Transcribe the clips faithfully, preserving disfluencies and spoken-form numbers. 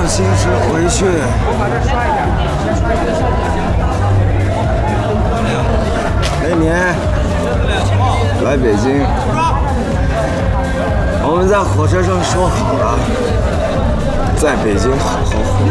让星驰回去。那年来北京，我们在火车上说好了，在北京好好混，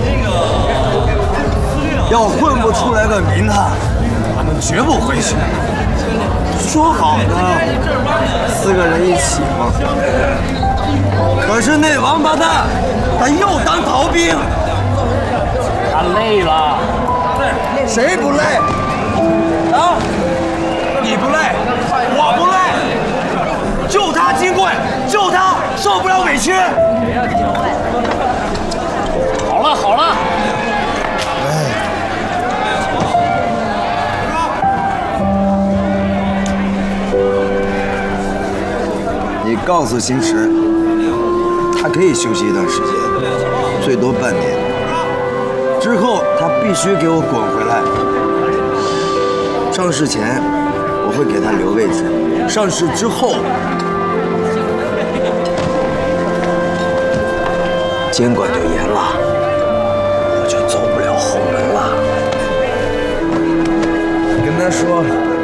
要混不出来个名堂，我们绝不回去。说好的，四个人一起嘛。可是那王八蛋，他又当逃兵。 他累了。 谁不累？啊？你不累，我不累，就他金贵，就他受不了委屈。 好了好了。 你告诉星驰，他可以休息一段时间，最多半年。之后他必须给我滚回来。上市前我会给他留位置，上市之后，监管就严了，我就走不了后门了。跟他说，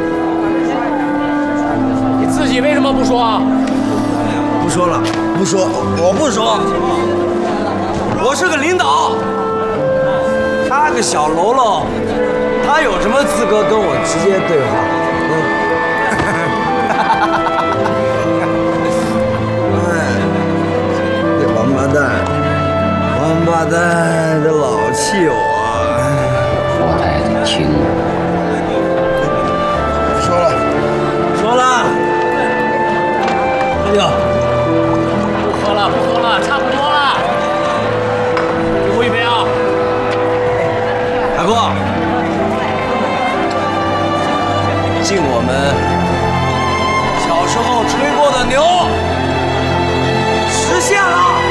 你自己为什么不说啊？ 不说了，不说，我不说。我是个领导，他个小喽啰，他有什么资格跟我直接对话？嗯。哎，这王八蛋，王八蛋，这老气我。 我在听。 说了，说了。哎呀。 不喝了，不喝了，差不多了。最后一杯啊！ 大哥，敬我们小时候吹过的牛实现了。